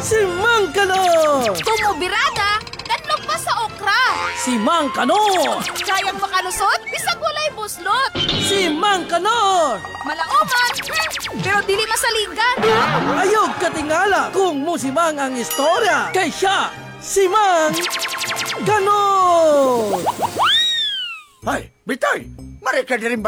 Si Mang Kanor! Tumubirada, kanlog pa sa okra. Si Mang Kanor! Kayang makalusot, bisag walay buslot. Si Mang Kanor! Malaoman, pero dili masaligan. Ayog katingala kung musimang ang istorya. Kay siya, si Mang Kanor! Ay, Bitoy! Mari ka din